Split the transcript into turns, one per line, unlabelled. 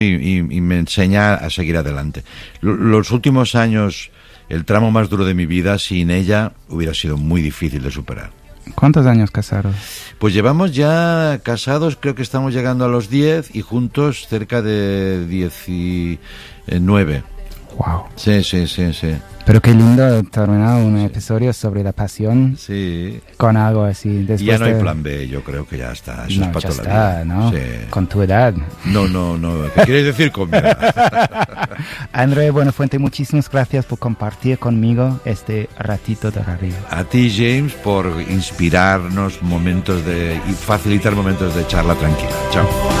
y me enseña a seguir adelante. Los últimos años, el tramo más duro de mi vida, sin ella hubiera sido muy difícil de superar.
¿Cuántos años casados?
Pues llevamos ya casados, creo que estamos llegando a los 10 y juntos cerca de 19.
Wow.
Sí.
Pero qué lindo terminar un episodio sobre la pasión.
Sí.
Con algo así.
Y ya no hay plan B, yo creo que ya está. Eso
no,
es para
ya
toda
está,
la vida.
¿no?
Sí.
Con tu edad.
No. ¿Qué quieres decir con mi edad?
André Buenafuente, muchísimas gracias por compartir conmigo este ratito de radio.
A ti, James, por inspirarnos y facilitar momentos de charla tranquila. Chao.